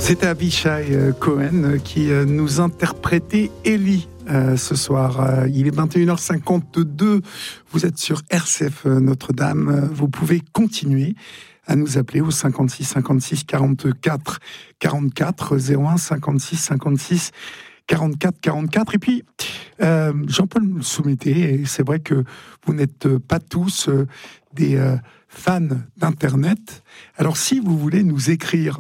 C'était Avishai Cohen qui nous interprétait Élie ce soir. Il est 21h52. Vous êtes sur RCF Notre-Dame. Vous pouvez continuer à nous appeler au 56 56 44 44 01 56 56 44 44. Et puis, Jean-Paul nous le soumettait, et c'est vrai que vous n'êtes pas tous des fans d'Internet. Alors, si vous voulez nous écrire,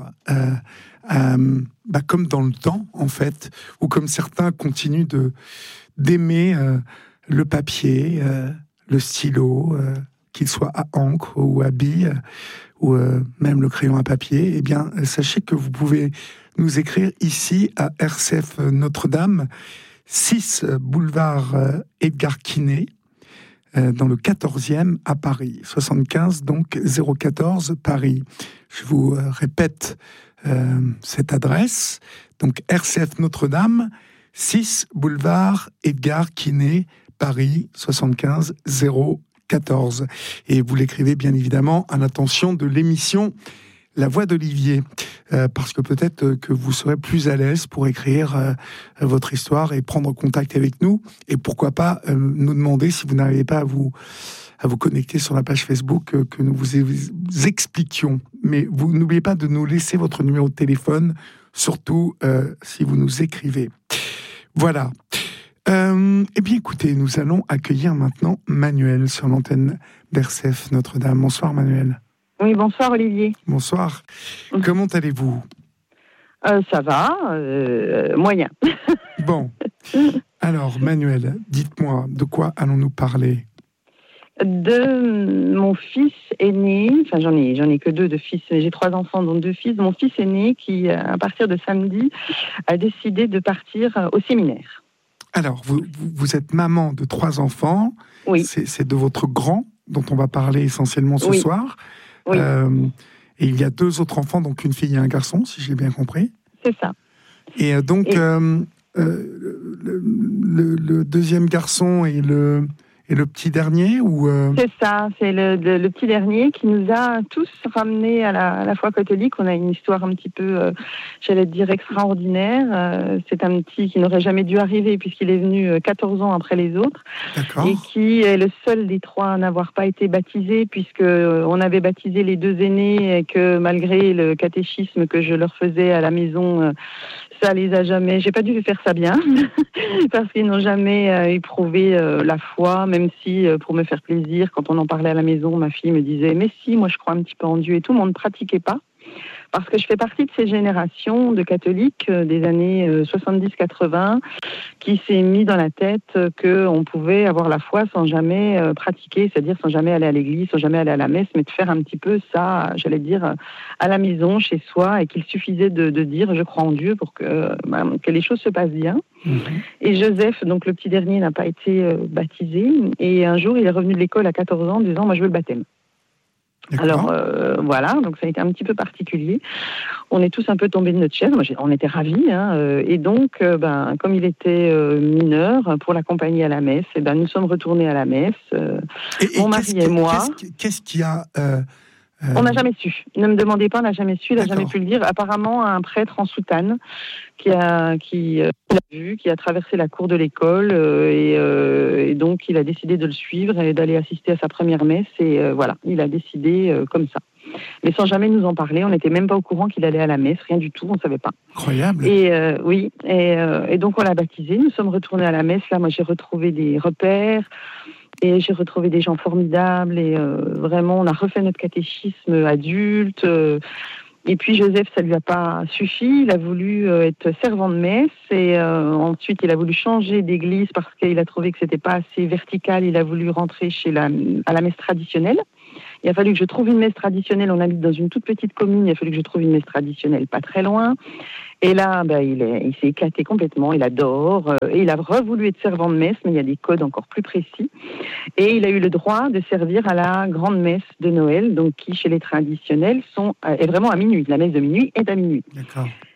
comme dans le temps, en fait, ou comme certains continuent d'aimer le papier, le stylo, qu'il soit à encre ou à bille, ou même le crayon à papier, eh bien, sachez que vous pouvez nous écrire ici à RCF Notre-Dame, 6 boulevard Edgar Quinet, dans le 14e à Paris, 75 donc 014 Paris. Je vous répète cette adresse, donc RCF Notre-Dame, 6 boulevard Edgar Quinet, Paris, 75 014. Et vous l'écrivez bien évidemment à l'attention de l'émission La Voix d'Olivier, parce que peut-être que vous serez plus à l'aise pour écrire votre histoire et prendre contact avec nous, et pourquoi pas nous demander, si vous n'arrivez pas à vous connecter sur la page Facebook, que nous vous expliquions. Mais vous n'oubliez pas de nous laisser votre numéro de téléphone, surtout si vous nous écrivez. Voilà. Eh bien, écoutez, nous allons accueillir maintenant Manuel sur l'antenne d'RCF Notre-Dame. Bonsoir, Manuel. Oui, bonsoir, Olivier. Bonsoir. Comment allez-vous ? Ça va, moyen. Bon. Alors, Manuel, dites-moi, de quoi allons-nous parler ? De mon fils aîné, enfin j'en ai que 2 de fils, j'ai 3 enfants dont 2 fils, mon fils aîné qui, à partir de samedi, a décidé de partir au séminaire. Alors, vous êtes maman de 3 enfants, oui. C'est de votre grand dont on va parler essentiellement ce soir. Oui. Et il y a 2 autres enfants, donc une fille et un garçon, si j'ai bien compris. C'est ça. Et donc, le deuxième garçon et le petit dernier ou C'est ça, c'est le petit dernier qui nous a tous ramenés à la foi catholique. On a une histoire un petit peu, j'allais dire, extraordinaire. C'est un petit qui n'aurait jamais dû arriver puisqu'il est venu 14 ans après les autres. D'accord. Et qui est le seul des 3 à n'avoir pas été baptisé, puisque on avait baptisé les 2 aînés et que malgré le catéchisme que je leur faisais à la maison, ça les a jamais... J'ai pas dû faire ça bien parce qu'ils n'ont jamais éprouvé la foi, même si, pour me faire plaisir, quand on en parlait à la maison, ma fille me disait « Mais si, moi je crois un petit peu en Dieu et tout », mais on ne pratiquait pas. Parce que je fais partie de ces générations de catholiques des années 70-80 qui s'est mis dans la tête qu'on pouvait avoir la foi sans jamais pratiquer, c'est-à-dire sans jamais aller à l'église, sans jamais aller à la messe, mais de faire un petit peu ça, j'allais dire, à la maison, chez soi, et qu'il suffisait de dire « je crois en Dieu » pour que les choses se passent bien. Mmh. Et Joseph, donc le petit dernier, n'a pas été baptisé, et un jour il est revenu de l'école à 14 ans en disant « moi je veux le baptême ». Alors voilà, donc ça a été un petit peu particulier. On est tous un peu tombés de notre chaise. On était ravis, et donc, comme il était mineur, pour l'accompagner à la messe, nous sommes retournés à la messe. Mon mari et moi. Qu'est-ce qu'il y a On n'a jamais su. Ne me demandez pas, on n'a jamais su, il n'a jamais pu le dire. Apparemment, un prêtre en soutane qui l'a vu, qui a traversé la cour de l'école, et donc il a décidé de le suivre et d'aller assister à sa première messe. Et voilà, il a décidé comme ça. Mais sans jamais nous en parler, on n'était même pas au courant qu'il allait à la messe, rien du tout, on ne savait pas. Incroyable. Et oui, et donc on l'a baptisé, nous sommes retournés à la messe. Là, moi j'ai retrouvé des repères. Et j'ai retrouvé des gens formidables et vraiment, on a refait notre catéchisme adulte. Et puis Joseph, ça lui a pas suffi. Il a voulu être servant de messe et ensuite il a voulu changer d'église parce qu'il a trouvé que c'était pas assez vertical. Il a voulu rentrer à la messe traditionnelle. Il a fallu que je trouve une messe traditionnelle. On habite dans une toute petite commune. Il a fallu que je trouve une messe traditionnelle pas très loin. Et là, il s'est éclaté complètement. Il adore. Et il a voulu être servant de messe, mais il y a des codes encore plus précis. Et il a eu le droit de servir à la grande messe de Noël, donc qui, chez les traditionnels, est vraiment à minuit. La messe de minuit est à minuit. D'accord.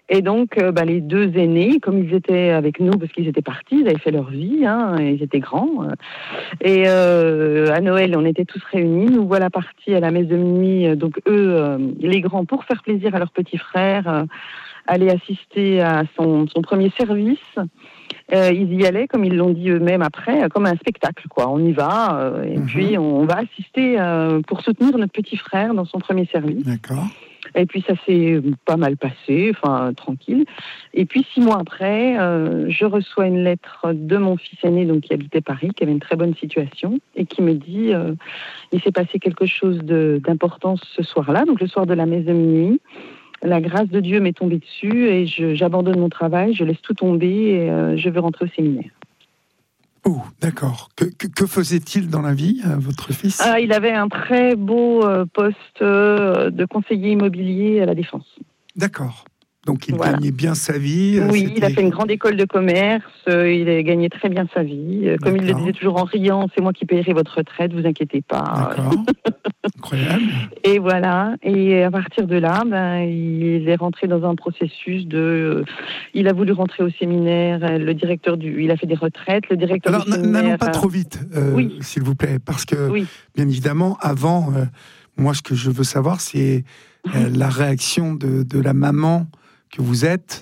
Et donc, les deux aînés, comme ils étaient avec nous, parce qu'ils étaient partis, ils avaient fait leur vie, ils étaient grands. Et à Noël, on était tous réunis. Nous voilà partis à la messe de minuit. Donc eux, les grands, pour faire plaisir à leur petit frère, allaient assister à son premier service. Ils y allaient, comme ils l'ont dit eux-mêmes après, comme un spectacle, quoi. On y va, et puis on va assister pour soutenir notre petit frère dans son premier service. D'accord. Et puis ça s'est pas mal passé, tranquille. Et puis 6 mois après, je reçois une lettre de mon fils aîné, donc qui habitait Paris, qui avait une très bonne situation, et qui me dit il s'est passé quelque chose d'important ce soir-là, donc le soir de la messe de minuit. La grâce de Dieu m'est tombée dessus et j'abandonne mon travail, je laisse tout tomber et je veux rentrer au séminaire. Oh, d'accord. Que faisait-il dans la vie, votre fils ? Il avait un très beau poste de conseiller immobilier à la Défense. D'accord. Donc il gagnait bien sa vie. Oui, il a fait une grande école de commerce, il a gagné très bien sa vie. Comme il le disait toujours en riant, c'est moi qui paierai votre retraite, vous inquiétez pas. D'accord, incroyable. Et voilà, et à partir de là, il est rentré dans un processus il a voulu rentrer au séminaire, il a fait des retraites, le directeur du séminaire... n'allons pas trop vite, s'il vous plaît, parce que, bien évidemment, avant, moi, ce que je veux savoir, c'est la réaction de la maman que vous êtes,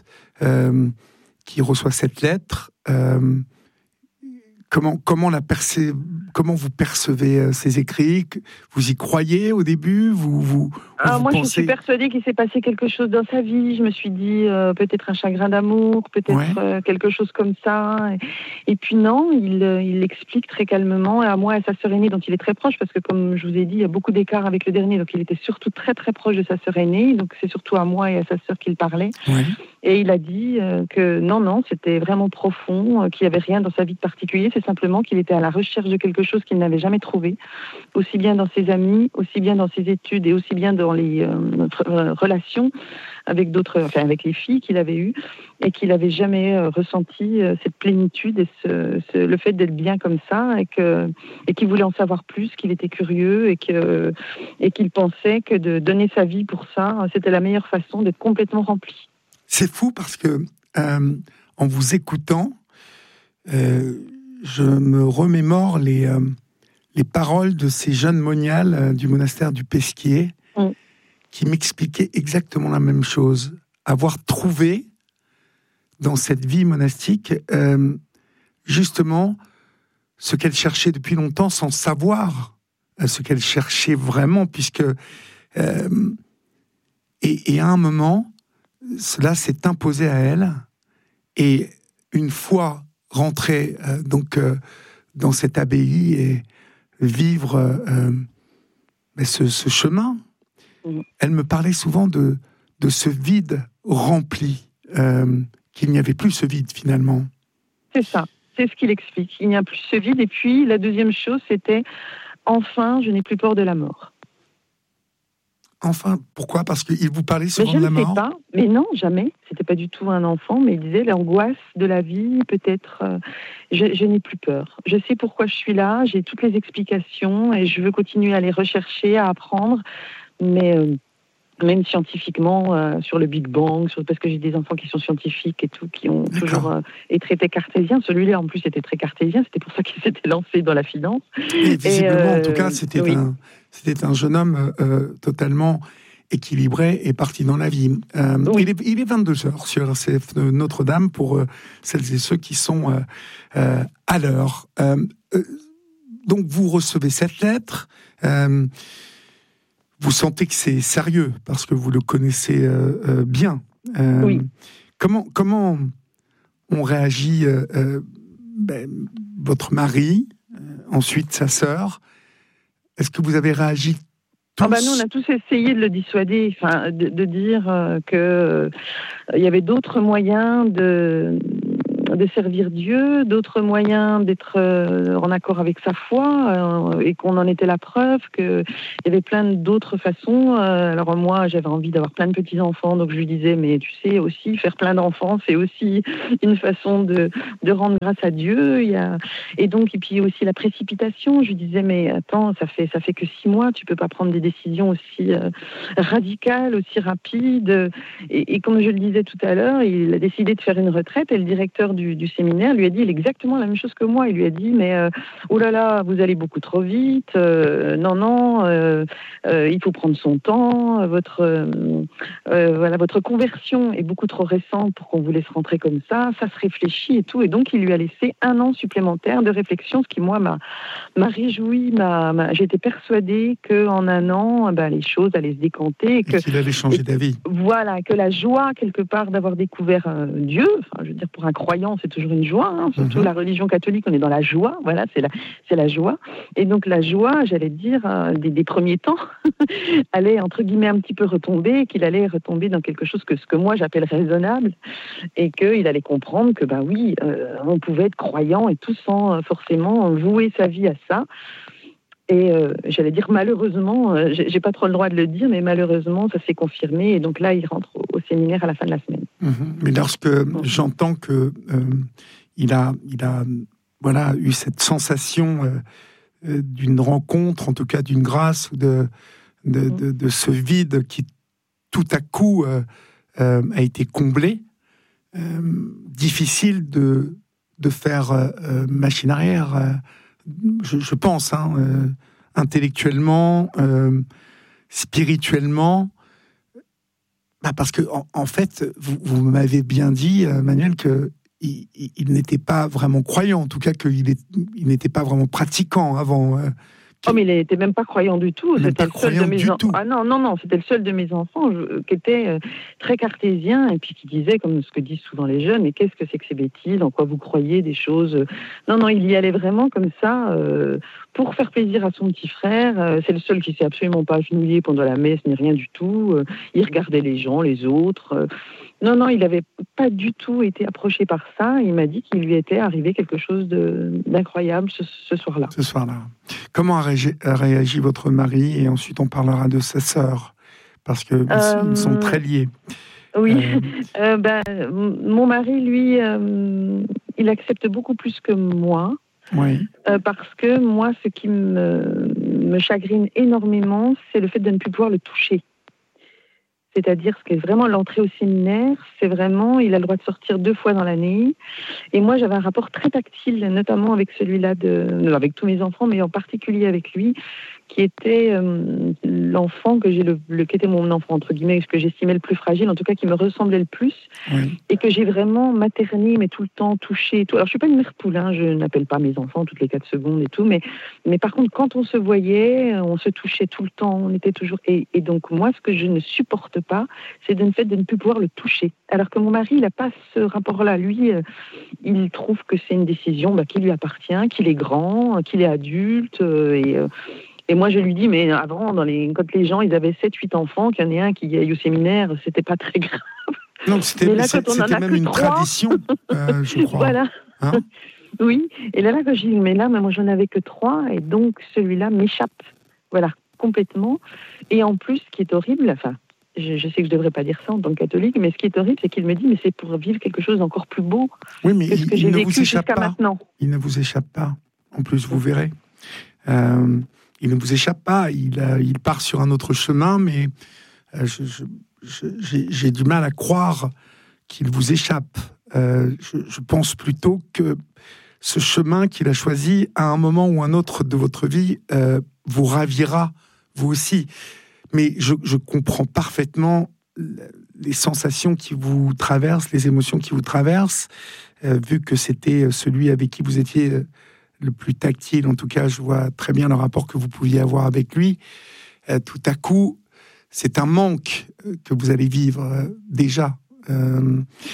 qui reçoit cette lettre. Comment vous percevez ces écrits ? Vous y croyez au début ? Moi, je suis persuadée qu'il s'est passé quelque chose dans sa vie. Je me suis dit peut-être un chagrin d'amour, peut-être quelque chose comme ça. Et puis non, il l'explique très calmement. Et à moi et à sa sœur aînée, dont il est très proche, parce que comme je vous ai dit, il y a beaucoup d'écart avec le dernier, donc il était surtout très très proche de sa sœur aînée. Donc c'est surtout à moi et à sa sœur qu'il parlait. Ouais. Et il a dit que non, c'était vraiment profond, qu'il n'y avait rien dans sa vie de particulier. C'est simplement qu'il était à la recherche de quelque chose qu'il n'avait jamais trouvé, aussi bien dans ses amis, aussi bien dans ses études et aussi bien dans les relations avec avec les filles qu'il avait eues, et qu'il n'avait jamais ressenti cette plénitude et le fait d'être bien comme ça, et qu'il voulait en savoir plus, qu'il était curieux et qu'il pensait que de donner sa vie pour ça, c'était la meilleure façon d'être complètement rempli. C'est fou parce que en vous écoutant, je me remémore les paroles de ces jeunes moniales du monastère du Pesquier qui m'expliquaient exactement la même chose. Avoir trouvé dans cette vie monastique justement ce qu'elle cherchait depuis longtemps sans savoir ce qu'elle cherchait vraiment, puisque et à un moment cela s'est imposé à elle, et une fois rentrée dans cette abbaye et vivre ce chemin, elle me parlait souvent de ce vide rempli, qu'il n'y avait plus ce vide finalement. C'est ça, c'est ce qu'il explique. Il n'y a plus ce vide, et puis la deuxième chose, c'était « enfin, je n'ai plus peur de la mort ». Enfin, pourquoi ? Parce qu'il vous parlait souvent de la mort ? Je ne sais pas, mais non, jamais. C'était pas du tout un enfant, mais il disait l'angoisse de la vie, peut-être. Je n'ai plus peur. Je sais pourquoi je suis là, j'ai toutes les explications et je veux continuer à les rechercher, à apprendre, mais même scientifiquement, sur le Big Bang, parce que j'ai des enfants qui sont scientifiques et tout, qui ont toujours été très cartésiens. Celui-là, en plus, était très cartésien. C'était pour ça qu'il s'était lancé dans la finance. Et visiblement, en tout cas, c'était un jeune homme totalement équilibré et parti dans la vie. Il est 22h sur RCF Notre-Dame pour celles et ceux qui sont à l'heure. Donc, vous recevez cette lettre. Vous sentez que c'est sérieux parce que vous le connaissez bien. Oui. Comment on réagit votre mari, ensuite sa sœur? Est-ce que vous avez réagi tous? Nous, on a tous essayé de le dissuader, de dire qu'il y avait d'autres moyens de servir Dieu, d'autres moyens d'être en accord avec sa foi, et qu'on en était la preuve, qu'il y avait plein d'autres façons. Alors moi, j'avais envie d'avoir plein de petits-enfants, donc je lui disais, mais tu sais aussi, faire plein d'enfants, c'est aussi une façon de rendre grâce à Dieu. Et puis aussi la précipitation. Je lui disais, mais attends, ça fait que 6 mois, tu peux pas prendre des décisions aussi radicales, aussi rapides. Et comme je le disais tout à l'heure, il a décidé de faire une retraite et le directeur du séminaire lui a dit exactement la même chose que moi. Il lui a dit, mais oh là là, vous allez beaucoup trop vite. Non, il faut prendre son temps. Votre conversion est beaucoup trop récente pour qu'on vous laisse rentrer comme ça. Ça se réfléchit et tout. Et donc, il lui a laissé 1 an supplémentaire de réflexion, ce qui, moi, m'a réjoui. J'étais persuadée qu'en 1 an, les choses allaient se décanter. Et qu'il allait changer d'avis. Voilà, que la joie, quelque part, d'avoir découvert Dieu, enfin, je veux dire, pour un croyant, c'est toujours une joie, hein, surtout la religion catholique, on est dans la joie, voilà, c'est la joie. Et donc la joie, j'allais dire, des premiers temps, allait, entre guillemets, un petit peu retomber, qu'il allait retomber dans quelque chose ce que moi j'appelle raisonnable, et qu'il allait comprendre que, oui, on pouvait être croyant et tout sans forcément vouer sa vie à ça. Et j'allais dire malheureusement, j'ai pas trop le droit de le dire, mais malheureusement ça s'est confirmé et donc là il rentre au séminaire à la fin de la semaine. Mais lorsque j'entends que il a eu cette sensation d'une rencontre, en tout cas d'une grâce, de ce vide qui tout à coup a été comblé, difficile de faire machine arrière. Je pense, intellectuellement, spirituellement, parce que en fait, vous m'avez bien dit, Manuel, que il n'était pas vraiment croyant, en tout cas qu'il n'était pas vraiment pratiquant avant. Mais il n'était même pas croyant du tout. C'était le seul de mes enfants. Ah non, c'était le seul de mes enfants qui était très cartésien et puis qui disait, comme ce que disent souvent les jeunes, mais qu'est-ce que c'est que ces bêtises, en quoi vous croyez des choses. Non, il y allait vraiment comme ça pour faire plaisir à son petit frère. C'est le seul qui s'est absolument pas agenouillé pendant la messe ni rien du tout. Il regardait les gens, les autres. Non, il n'avait pas du tout été approché par ça. Il m'a dit qu'il lui était arrivé quelque chose d'incroyable ce soir-là. Ce soir-là. Comment a réagi votre mari? Et ensuite, on parlera de sa sœur, parce qu'ils sont très liés. Oui. Mon mari, lui, il accepte beaucoup plus que moi. Oui. Parce que moi, ce qui me chagrine énormément, c'est le fait de ne plus pouvoir le toucher. C'est-à-dire que vraiment l'entrée au séminaire, c'est vraiment, il a le droit de sortir 2 fois dans l'année. Et moi, j'avais un rapport très tactile, notamment avec celui-là, avec tous mes enfants, mais en particulier avec lui, qui était l'enfant qui était mon enfant, entre guillemets, que j'estimais le plus fragile, en tout cas qui me ressemblait le plus, et que j'ai vraiment materné, mais tout le temps touché. Tout. Alors, je suis pas une mère poule, je n'appelle pas mes enfants toutes les 4 secondes et tout, mais par contre, quand on se voyait, on se touchait tout le temps, on était toujours... Et donc, moi, ce que je ne supporte pas, c'est le fait de ne plus pouvoir le toucher. Alors que mon mari, il n'a pas ce rapport-là. Lui, il trouve que c'est une décision qui lui appartient, qu'il est grand, qu'il est adulte, et moi, je lui dis, mais avant, quand les gens, ils avaient 7-8 enfants, qu'il y en ait un qui aille au séminaire, c'était pas très grave. Non, c'était même une tradition, je crois. Voilà. Oui. Et là, quand je dis, mais moi, j'en avais que 3, et donc, celui-là m'échappe. Voilà, complètement. Et en plus, ce qui est horrible, je sais que je devrais pas dire ça en tant que catholique, mais ce qui est horrible, c'est qu'il me dit, mais c'est pour vivre quelque chose d'encore plus beau que ce que j'ai vécu jusqu'à maintenant. Il ne vous échappe pas. En plus, vous verrez. Il ne vous échappe pas, il part sur un autre chemin, mais j'ai du mal à croire qu'il vous échappe. Je pense plutôt que ce chemin qu'il a choisi, à un moment ou un autre de votre vie, vous ravira, vous aussi. Mais je comprends parfaitement les sensations qui vous traversent, les émotions qui vous traversent, vu que c'était celui avec qui vous étiez... le plus tactile, en tout cas, je vois très bien le rapport que vous pouviez avoir avec lui. Tout à coup, c'est un manque que vous allez vivre déjà.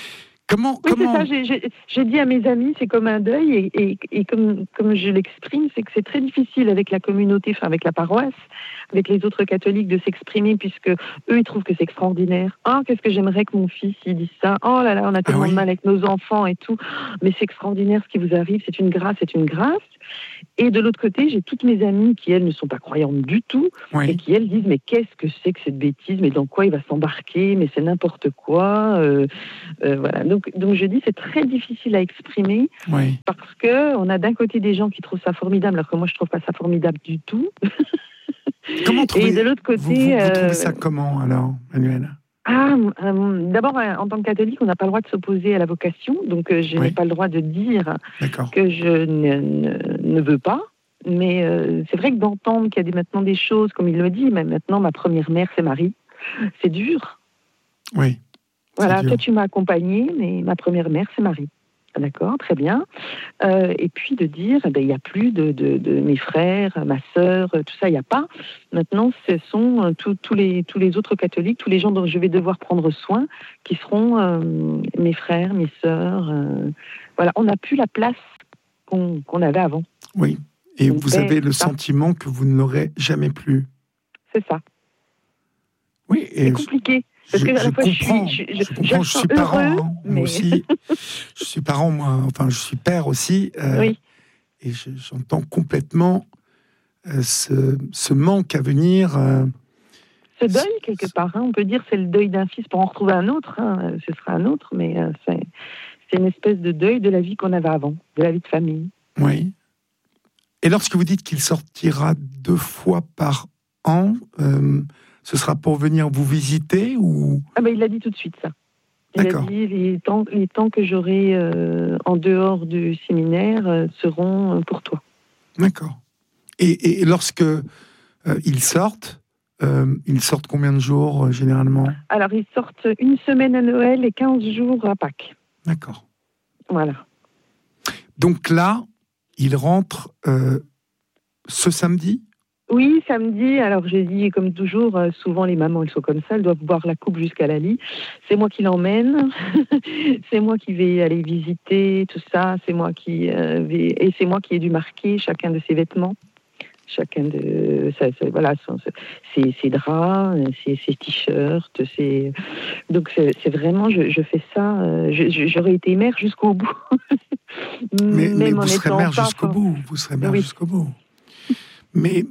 Oui, c'est ça. J'ai dit à mes amis, c'est comme un deuil, et comme je l'exprime, c'est que c'est très difficile avec la communauté, enfin avec la paroisse, avec les autres catholiques, de s'exprimer, puisque eux, ils trouvent que c'est extraordinaire. Ah, qu'est-ce que j'aimerais que mon fils il dise ça. Oh là là, on a tellement de mal avec nos enfants et tout. Mais c'est extraordinaire ce qui vous arrive, c'est une grâce, c'est une grâce. Et de l'autre côté, j'ai toutes mes amies qui, elles, ne sont pas croyantes du tout, et qui, elles, disent, mais qu'est-ce que c'est que cette bêtise, mais dans quoi il va s'embarquer, mais c'est n'importe quoi. Voilà. Donc je dis, c'est très difficile à exprimer, parce qu'on a d'un côté des gens qui trouvent ça formidable, alors que moi, je trouve pas ça formidable du tout. Comment et de l'autre côté... Vous trouvez ça comment, alors, Manuel ? D'abord, en tant que catholique, on n'a pas le droit de s'opposer à la vocation, donc je n'ai pas le droit de dire que je ne veux pas. Mais c'est vrai que d'entendre qu'il y a maintenant des choses, comme il le dit, mais maintenant ma première mère, c'est Marie, c'est dur. Oui. Voilà, dur. toi tu m'as accompagnée, mais ma première mère, c'est Marie. D'accord, très bien. Et puis de dire, il n'y a plus de mes frères, ma sœur, tout ça, il n'y a pas. Maintenant, ce sont tous les autres catholiques, tous les gens dont je vais devoir prendre soin, qui seront mes frères, mes sœurs. Voilà, on n'a plus la place qu'on avait avant. Oui, et mon vous père, avez le sentiment que vous ne l'aurez jamais plus. C'est ça. Oui, et c'est compliqué. Parce que à la fois, je comprends, je suis parent, heureux, mais... moi aussi. Je suis parent, moi, enfin, je suis père aussi. Oui. Et j'entends complètement ce manque à venir. Ce deuil, quelque part, on peut dire, c'est le deuil d'un fils pour en retrouver un autre. Ce sera un autre, mais c'est une espèce de deuil de la vie qu'on avait avant, de la vie de famille. Oui. Et lorsque vous dites qu'il sortira 2 fois par an, ce sera pour venir vous visiter ou... il l'a dit tout de suite, ça. Il a dit les temps que j'aurai en dehors du séminaire seront pour toi. D'accord. Et lorsque ils sortent combien de jours généralement ? Alors, ils sortent 1 semaine à Noël et 15 jours à Pâques. D'accord. Voilà. Donc là, ils rentrent ce samedi ? Oui, samedi. Alors j'ai dit, comme toujours, souvent les mamans, elles sont comme ça, elles doivent boire la coupe jusqu'à la lit. C'est moi qui l'emmène, c'est moi qui vais aller visiter tout ça, c'est moi qui et c'est moi qui ai dû marquer chacun de ses vêtements, chacun de voilà, ses draps, ses t-shirts, donc c'est vraiment, je fais ça. J'aurais été mère jusqu'au bout. mais vous serez mère jusqu'au bout. Vous serez mère jusqu'au bout. Mais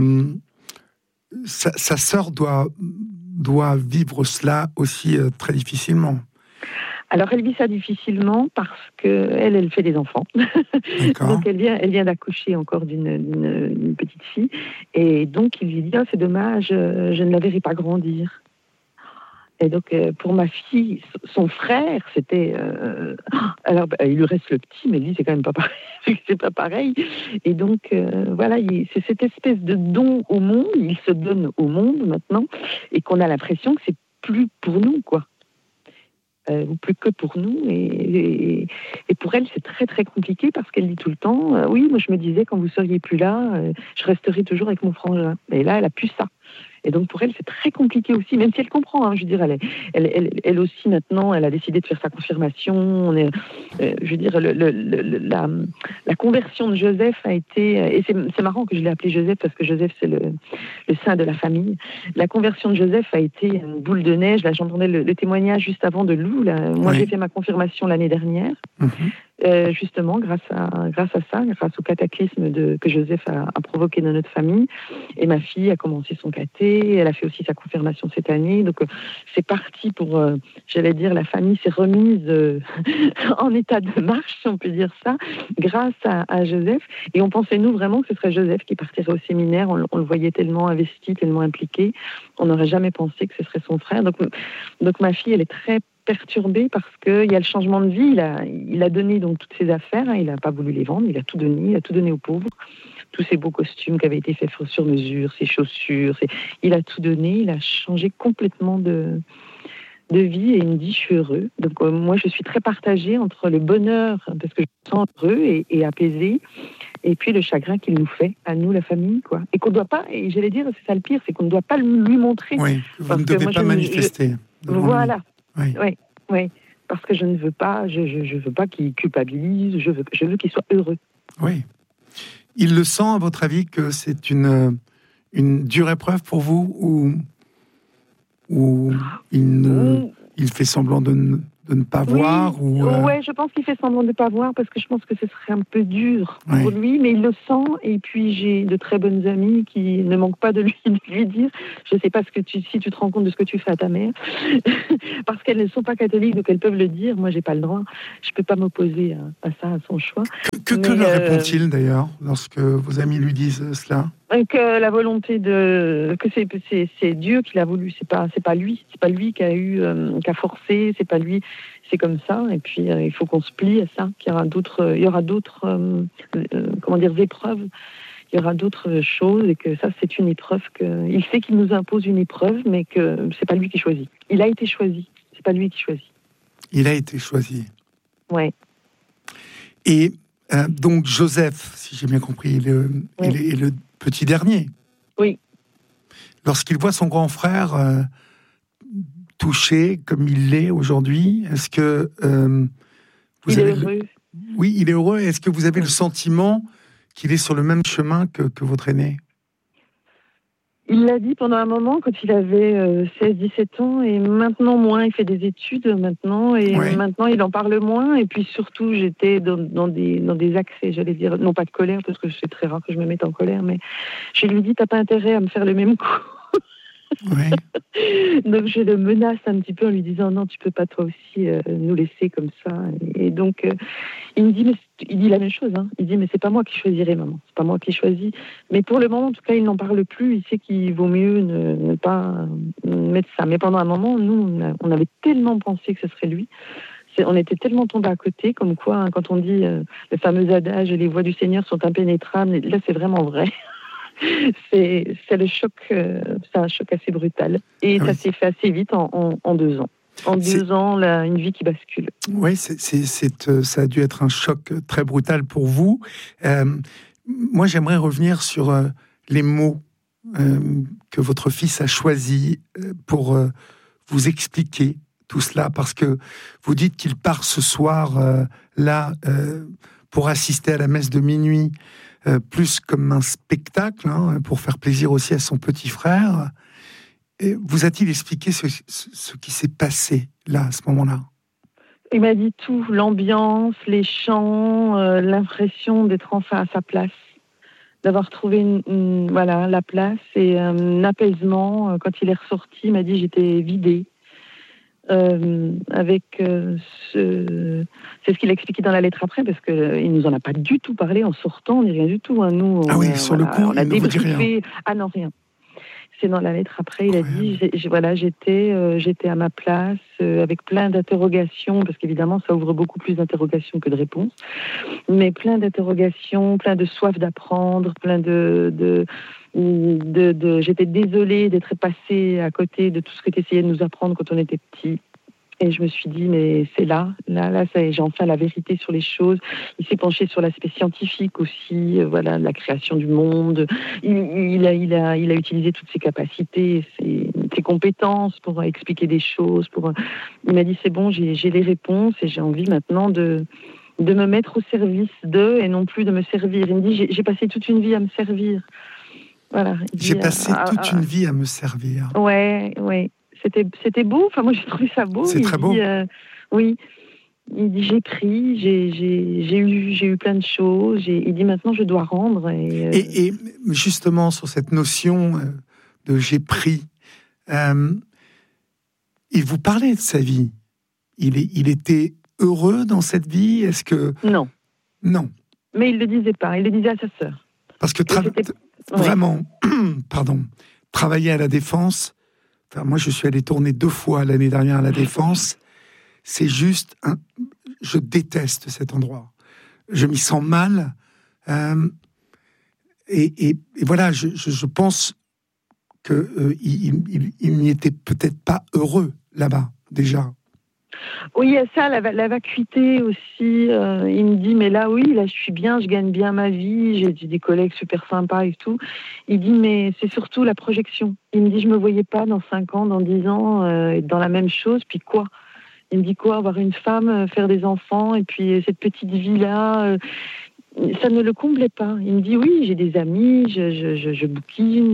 sa sœur doit vivre cela aussi très difficilement. Alors, elle vit ça difficilement parce qu'elle fait des enfants. Donc, elle vient d'accoucher encore d'une petite fille. Et donc, il lui dit, c'est dommage, je ne la verrai pas grandir. Et donc, pour ma fille, son frère, c'était... alors, il lui reste le petit, mais lui, c'est quand même pas pareil. C'est pas pareil. Et donc, voilà, c'est cette espèce de don au monde. Il se donne au monde, maintenant. Et qu'on a l'impression que c'est plus pour nous, quoi. Ou plus que pour nous. Et pour elle, c'est très, très compliqué parce qu'elle dit tout le temps, oui, moi, je me disais, quand vous seriez plus là, je resterai toujours avec mon frangin. Mais là, elle a plus ça. Et donc pour elle, c'est très compliqué aussi, même si elle comprend. Je veux dire, elle aussi maintenant, elle a décidé de faire sa confirmation. Je veux dire, la conversion de Joseph a été, et c'est marrant que je l'ai appelé Joseph parce que Joseph c'est le saint de la famille. La conversion de Joseph a été une boule de neige. Là, j'entendais le témoignage juste avant de Lou. Moi, j'ai fait ma confirmation l'année dernière. Justement, grâce à ça, grâce au cataclysme que Joseph a provoqué dans notre famille. Et ma fille a commencé son caté, elle a fait aussi sa confirmation cette année. Donc, c'est parti pour, j'allais dire, la famille s'est remise en état de marche, si on peut dire ça, grâce à Joseph. Et on pensait, nous, vraiment que ce serait Joseph qui partirait au séminaire. On le voyait tellement investi, tellement impliqué. On n'aurait jamais pensé que ce serait son frère. Donc ma fille, elle est très perturbé parce qu'il y a le changement de vie. Il a donné donc toutes ses affaires, il n'a pas voulu les vendre, il a tout donné aux pauvres, tous ses beaux costumes qui avaient été faits sur mesure, ses chaussures, il a tout donné, il a changé complètement de vie et il me dit je suis heureux. Donc moi je suis très partagée entre le bonheur, parce que je me sens heureux et apaisé, et puis le chagrin qu'il nous fait, à nous la famille, quoi. Et qu'on ne doit pas, et j'allais dire, c'est ça le pire, c'est qu'on ne doit pas lui montrer. Oui, vous ne devez pas manifester. Voilà. Oui. parce que je ne veux pas, je veux pas qu'il culpabilise, je veux qu'il soit heureux. Oui. Il le sent, à votre avis, que c'est une dure épreuve pour vous, ou il fait semblant de ne pas voir, ou Ouais, je pense qu'il fait semblant de ne pas voir parce que je pense que ce serait un peu dur pour lui, mais il le sent. Et puis j'ai de très bonnes amies qui ne manquent pas de lui dire. Je ne sais pas si tu te rends compte de ce que tu fais à ta mère, parce qu'elles ne sont pas catholiques, donc elles peuvent le dire. Moi, j'ai pas le droit. Je peux pas m'opposer à ça, à son choix. Que leur répond-il d'ailleurs lorsque vos amis lui disent cela? Que la volonté que c'est Dieu qui l'a voulu, c'est pas lui qui a forcé, c'est pas lui, c'est comme ça. Et puis il faut qu'on se plie à ça, qu'il y aura d'autres, épreuves, il y aura d'autres choses, et que ça c'est une épreuve il sait qu'il nous impose une épreuve, mais que c'est pas lui qui choisit. Il a été choisi, c'est pas lui qui choisit. Il a été choisi. Ouais. Et donc Joseph, si j'ai bien compris, il est le petit dernier. Oui. Lorsqu'il voit son grand frère touché comme il l'est aujourd'hui, est-ce que il est heureux? Oui, il est heureux. Est-ce que vous avez le sentiment qu'il est sur le même chemin que votre aîné? Il l'a dit pendant un moment, quand il avait 16-17 ans, et maintenant moins, il fait des études maintenant, et maintenant il en parle moins, et puis surtout j'étais dans des accès, j'allais dire, non pas de colère, parce que c'est très rare que je me mette en colère, mais je lui dis, t'as pas intérêt à me faire le même coup. Ouais. Donc je le menace un petit peu en lui disant, non, tu peux pas toi aussi nous laisser comme ça. Et donc il me dit, il dit la même chose, hein. Il dit, mais c'est pas moi qui choisirai, maman, c'est pas moi qui choisis. Mais pour le moment, en tout cas, il n'en parle plus. Il sait qu'il vaut mieux ne pas mettre ça. Mais pendant un moment, nous, on avait tellement pensé que ce serait lui. On était tellement tombés à côté, comme quoi, hein, quand on dit le fameux adage, les voies du Seigneur sont impénétrables, là, c'est vraiment vrai. C'est le choc, c'est un choc assez brutal. Et ça s'est fait assez vite en 2 ans. En 2 ans, là, une vie qui bascule. Oui, ça a dû être un choc très brutal pour vous. Moi, j'aimerais revenir sur les mots que votre fils a choisis pour vous expliquer tout cela, parce que vous dites qu'il part ce soir pour assister à la messe de minuit, plus comme un spectacle, hein, pour faire plaisir aussi à son petit frère. Et vous a-t-il expliqué ce qui s'est passé là, à ce moment-là? Il m'a dit tout, l'ambiance, les chants, l'impression d'être enfin à sa place, d'avoir trouvé la place et un apaisement. Quand il est ressorti, il m'a dit j'étais vidée. C'est ce qu'il a expliqué dans la lettre après, parce qu'il nous en a pas du tout parlé en sortant, ni rien du tout. Hein. Nous, sur le coup, on a débriefé. Ah non, rien. C'est dans la lettre après, il a dit, j'étais à ma place, avec plein d'interrogations, parce qu'évidemment, ça ouvre beaucoup plus d'interrogations que de réponses, mais plein d'interrogations, plein de soif d'apprendre, plein j'étais désolée d'être passée à côté de tout ce que tu essayais de nous apprendre quand on était petits. Et je me suis dit, mais c'est là, ça y est, j'ai enfin la vérité sur les choses. Il s'est penché sur l'aspect scientifique aussi, la création du monde. Il a utilisé toutes ses capacités, ses compétences pour expliquer des choses. Il m'a dit, c'est bon, j'ai les réponses et j'ai envie maintenant de me mettre au service d'eux et non plus de me servir. Il me dit, j'ai passé toute une vie à me servir. Voilà. J'ai passé toute une vie à me servir. Ouais. C'était beau. Enfin, moi, j'ai trouvé ça beau. C'est très beau. Oui. Il dit, j'ai pris, j'ai eu plein de choses. Il dit, maintenant, je dois rendre. Et justement, sur cette notion de j'ai pris, il vous parlait de sa vie. Il était heureux dans cette vie? Est-ce que... Non. Mais il ne le disait pas. Il le disait à sa sœur. Parce que vraiment, pardon, travailler à la Défense... Enfin, moi, je suis allé tourner 2 fois l'année dernière à la Défense. C'est juste... Je déteste cet endroit. Je m'y sens mal. Et voilà, je pense qu'il n'y était peut-être pas heureux là-bas, déjà. Oui, il y a ça, la vacuité aussi. Il me dit, mais là, je suis bien, je gagne bien ma vie, j'ai des collègues super sympas et tout. Il dit, mais c'est surtout la projection. Il me dit, je me voyais pas dans 5 ans, dans 10 ans, dans la même chose, puis quoi? Il me dit quoi, avoir une femme, faire des enfants, et puis cette petite vie-là, ça ne le comblait pas. Il me dit oui, j'ai des amis, je bouquine,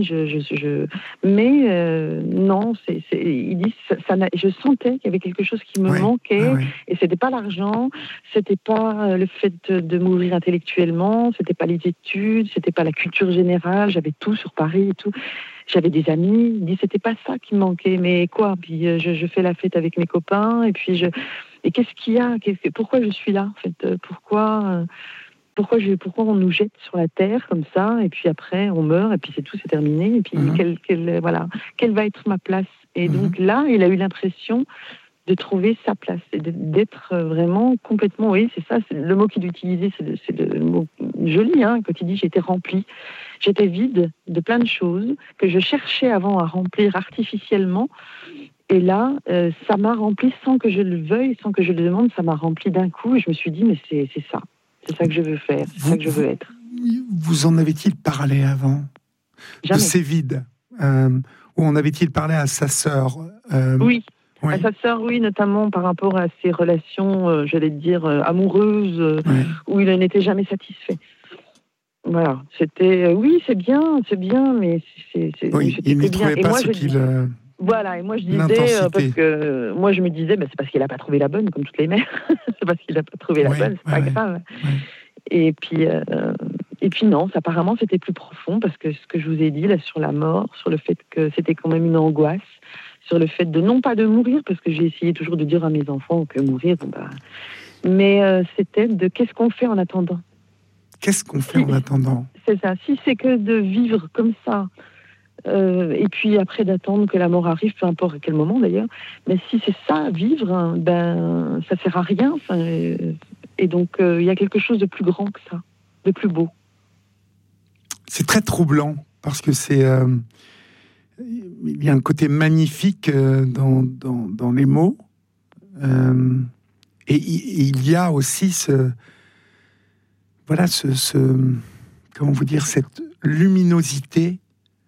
mais non, il dit je sentais qu'il y avait quelque chose qui me manquait, et c'était pas l'argent, c'était pas le fait de m'ouvrir intellectuellement, c'était pas les études, c'était pas la culture générale, j'avais tout sur Paris et tout. J'avais des amis, il dit c'était pas ça qui me manquait, mais quoi? Puis je fais la fête avec mes copains, et puis et qu'est-ce qu'il y a? Pourquoi je suis là en fait? Pourquoi on nous jette sur la terre comme ça, et puis après on meurt, et puis c'est tout, c'est terminé, et puis quelle va être ma place? Et donc là, il a eu l'impression de trouver sa place, et d'être vraiment complètement, oui, c'est ça, c'est le mot qu'il utilisait, c'est le mot joli, hein, quand il dit j'étais remplie, j'étais vide de plein de choses que je cherchais avant à remplir artificiellement, et là, ça m'a rempli sans que je le veuille, sans que je le demande, ça m'a rempli d'un coup, et je me suis dit, mais c'est ça. C'est ça que je veux faire, c'est ça que je veux être. Vous en avait-il parlé avant? Jamais. De ces vides ou en avait-il parlé à sa sœur? Oui, à sa sœur, oui, notamment par rapport à ses relations, j'allais dire, amoureuses, où il n'était jamais satisfait. Voilà, c'était, oui, c'est bien, mais oui, il n'y trouvait pas ce qu'il... Voilà, et moi je disais, parce que moi je me disais, c'est parce qu'il n'a pas trouvé la bonne, comme toutes les mères. C'est parce qu'il n'a pas trouvé la bonne, c'est pas grave. Et puis non, apparemment c'était plus profond, parce que ce que je vous ai dit là sur la mort, sur le fait que c'était quand même une angoisse, sur le fait de non pas de mourir, parce que j'ai essayé toujours de dire à mes enfants que mourir, mais c'était de qu'est-ce qu'on fait en attendant. Qu'est-ce qu'on fait en attendant? C'est ça. Si c'est que de vivre comme ça. Et puis après d'attendre que la mort arrive, peu importe à quel moment d'ailleurs, mais si c'est ça, vivre, ça sert à rien. Et donc il y a quelque chose de plus grand que ça, de plus beau. C'est très troublant, parce que il y a un côté magnifique dans les mots, et il y a aussi comment vous dire, cette luminosité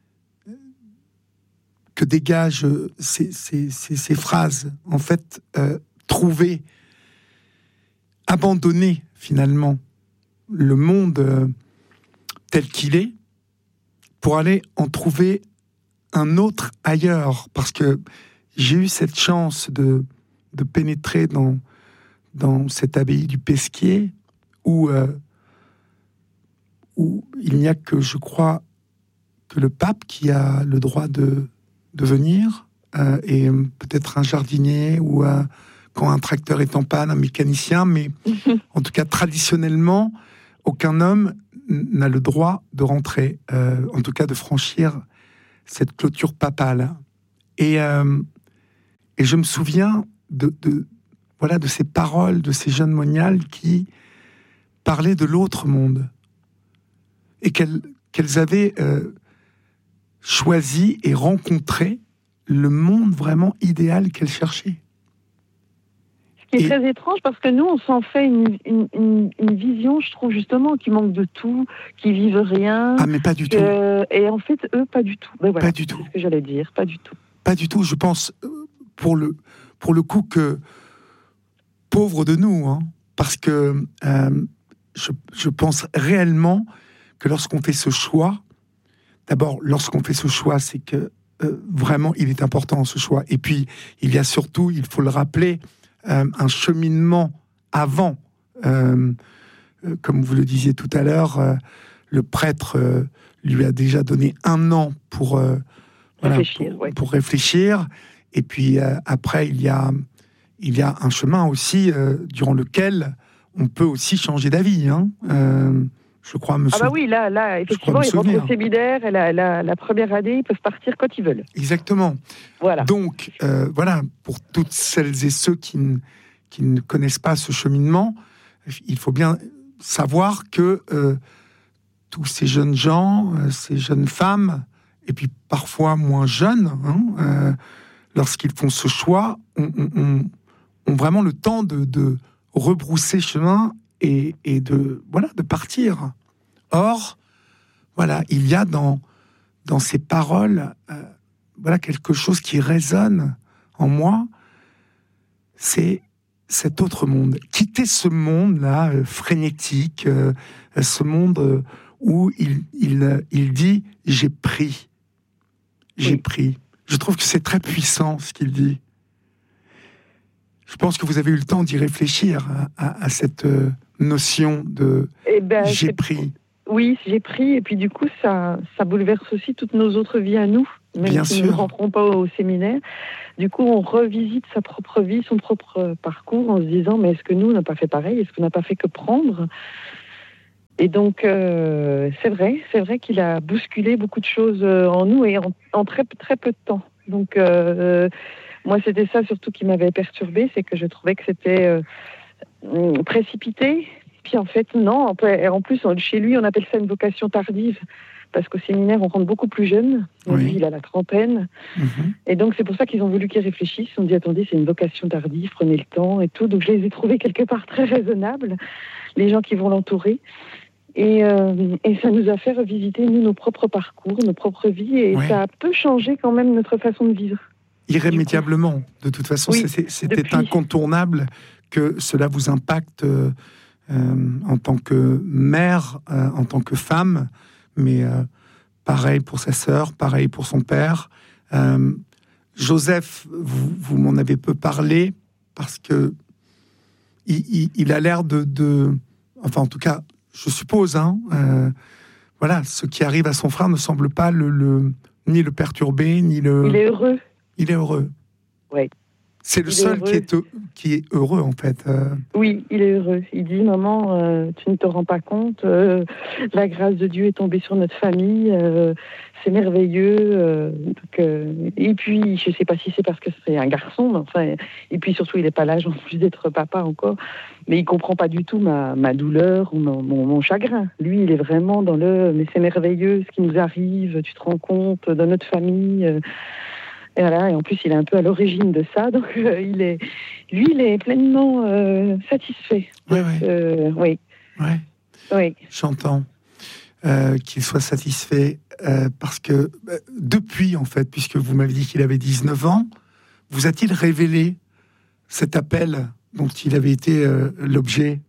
que dégagent ces phrases, en fait, trouver, abandonner finalement le monde tel qu'il est pour aller en trouver un autre ailleurs. Parce que j'ai eu cette chance de pénétrer dans cette abbaye du Pesquier où il n'y a que, je crois, que le pape qui a le droit de venir, et peut-être un jardinier, ou quand un tracteur est en panne, un mécanicien, mais en tout cas traditionnellement aucun homme n'a le droit de rentrer, en tout cas de franchir cette clôture papale. Et je me souviens de ces paroles de ces jeunes moniales qui parlaient de l'autre monde, et qu'elles avaient choisi et rencontré le monde vraiment idéal qu'elle cherchait. Ce qui est très étrange, parce que nous, on s'en fait une vision, je trouve, justement, qui manque de tout, qui vivent rien. Ah, mais pas du tout. Et en fait, eux, pas du tout. Voilà, pas du tout. C'est ce que j'allais dire, pas du tout. Pas du tout, je pense, pour le coup, que pauvre de nous, hein, parce que je pense réellement que lorsqu'on fait ce choix, d'abord, lorsqu'on fait ce choix, c'est que vraiment, il est important, ce choix. Et puis, il y a surtout, il faut le rappeler, un cheminement avant. Comme vous le disiez tout à l'heure, le prêtre lui a déjà donné 1 an pour réfléchir. Et puis, après, il y a un chemin aussi durant lequel on peut aussi changer d'avis, hein. Je crois me souvenir. Ah bah oui, là effectivement, ils rentrent au séminaire, et la première année, ils peuvent partir quand ils veulent. Exactement. Voilà. Donc, pour toutes celles et ceux qui ne connaissent pas ce cheminement, il faut bien savoir que tous ces jeunes gens, ces jeunes femmes, et puis parfois moins jeunes, lorsqu'ils font ce choix, ont vraiment le temps de rebrousser chemin et de partir. Or, il y a dans ces paroles quelque chose qui résonne en moi. c'est cet autre monde. Quitter ce monde-là, frénétique, ce monde où il dit « j'ai pris ». J'ai pris. Je trouve que c'est très puissant ce qu'il dit. Je pense que vous avez eu le temps d'y réfléchir à cette notion de j'ai pris. Oui, j'ai pris, et puis du coup, ça bouleverse aussi toutes nos autres vies à nous, même Bien si sûr. nous ne rentrons pas au séminaire. Du coup, on revisite sa propre vie, son propre parcours, en se disant, mais est-ce que nous, on n'a pas fait pareil? Est-ce qu'on n'a pas fait que prendre? Et donc, c'est vrai qu'il a bousculé beaucoup de choses en nous, et en très, très peu de temps. Donc, moi, c'était ça surtout qui m'avait perturbée, c'est que je trouvais que c'était précipité. Puis en fait, non. En plus, chez lui, on appelle ça une vocation tardive, parce qu'au séminaire, on rentre beaucoup plus jeune. Oui. Lui, il a la trentaine. Et donc, c'est pour ça qu'ils ont voulu qu'il réfléchisse. Ils ont dit, attendez, c'est une vocation tardive, prenez le temps et tout. Donc, je les ai trouvés quelque part très raisonnables, les gens qui vont l'entourer. Et ça nous a fait revisiter, nous, nos propres parcours, nos propres vies. Et ça a peu changé quand même notre façon de vivre. Irrémédiablement. De toute façon, oui, c'était incontournable que cela vous impacte en tant que mère, en tant que femme, mais pareil pour sa sœur, pareil pour son père. Joseph, vous m'en avez peu parlé, parce que il a l'air de... Enfin, en tout cas, je suppose, voilà, ce qui arrive à son frère ne semble pas ni le perturber, ni le... Il est heureux. Il est heureux. Oui. C'est le seul qui est heureux, en fait. Oui, il est heureux. Il dit, maman, tu ne te rends pas compte, la grâce de Dieu est tombée sur notre famille, c'est merveilleux. Et puis, je ne sais pas si c'est parce que c'est un garçon, mais enfin, et puis surtout, il n'est pas l'âge en plus d'être papa encore, mais il ne comprend pas du tout ma douleur ou mon chagrin. Lui, il est vraiment dans mais c'est merveilleux ce qui nous arrive, tu te rends compte, dans notre famille... Et voilà, et en plus, il est un peu à l'origine de ça, donc il est pleinement satisfait. Oui. J'entends qu'il soit satisfait parce que depuis, en fait, puisque vous m'avez dit qu'il avait 19 ans, vous a-t-il révélé cet appel dont il avait été l'objet,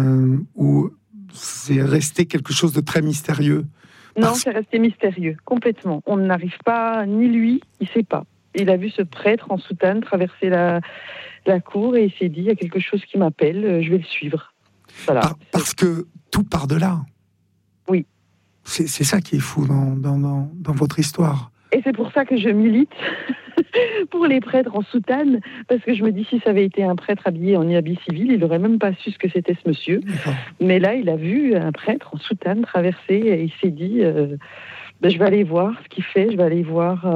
ou c'est resté quelque chose de très mystérieux? Non, c'est resté mystérieux, complètement. On n'arrive pas, ni lui, il ne sait pas. Il a vu ce prêtre en soutane traverser la cour et il s'est dit, il y a quelque chose qui m'appelle, je vais le suivre. Voilà. Parce que tout part de là. Oui. C'est ça qui est fou dans votre histoire. Et c'est pour ça que je milite pour les prêtres en soutane, parce que je me dis, si ça avait été un prêtre habillé en habit civil, il n'aurait même pas su ce que c'était ce monsieur. Mais là, il a vu un prêtre en soutane traverser et il s'est dit... je vais aller voir ce qu'il fait, je vais aller voir...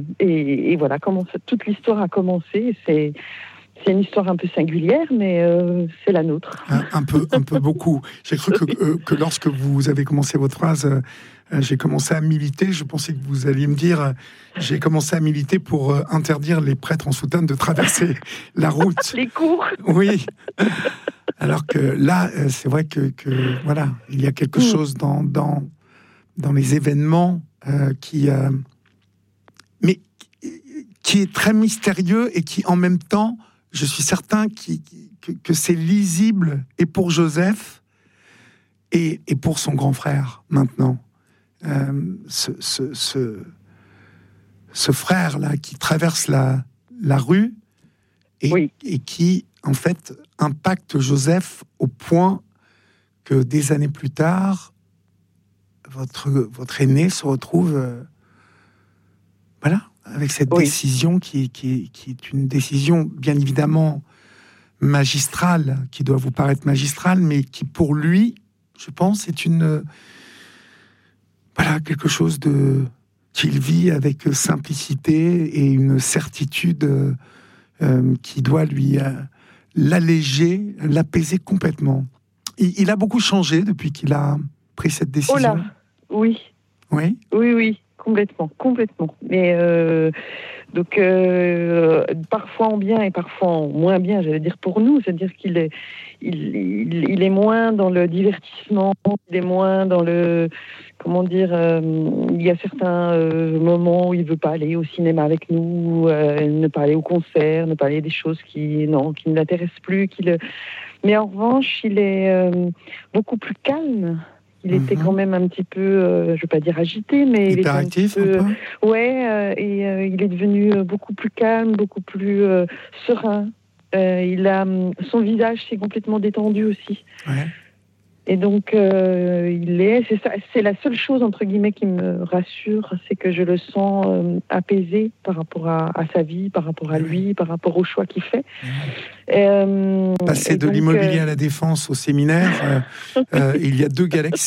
et voilà comment toute l'histoire a commencé. C'est une histoire un peu singulière, mais c'est la nôtre. Un peu beaucoup. J'ai cru que lorsque vous avez commencé votre phrase, j'ai commencé à militer, je pensais que vous alliez me dire, j'ai commencé à militer pour interdire les prêtres en soutane de traverser la route. Les cours. Oui. Alors que là, c'est vrai que voilà, il y a quelque chose dans les événements mais qui est très mystérieux et qui, en même temps, je suis certain que c'est lisible et pour Joseph et pour son grand frère, maintenant. Ce frère-là qui traverse la rue et qui, en fait, impacte Joseph au point que des années plus tard, votre aîné se retrouve voilà, avec cette décision qui est une décision bien évidemment magistrale, qui doit vous paraître magistrale, mais qui pour lui, je pense, est quelque chose qu'il vit avec simplicité et une certitude qui doit lui l'alléger, l'apaiser complètement. Il a beaucoup changé depuis qu'il a pris cette décision. Oh là, oui. Oui. Oui, complètement. Mais donc parfois en bien et parfois en moins bien, j'allais dire pour nous, c'est-à-dire qu'il est, il est moins dans le divertissement, il est moins dans le, comment dire, il y a certains moments où il veut pas aller au cinéma avec nous, ne pas aller au concert, ne pas aller des choses qui ne l'intéressent plus, mais en revanche, il est beaucoup plus calme. Il était quand même un petit peu, je ne veux pas dire agité, mais il était un petit peu... et il est devenu beaucoup plus calme, beaucoup plus serein. Son visage s'est complètement détendu aussi. Ouais. Et donc, c'est la seule chose, entre guillemets, qui me rassure, c'est que je le sens apaisé par rapport à sa vie, par rapport à lui, par rapport aux choix qu'il fait. Passer de l'immobilier à la défense au séminaire, il y a 2 galaxies.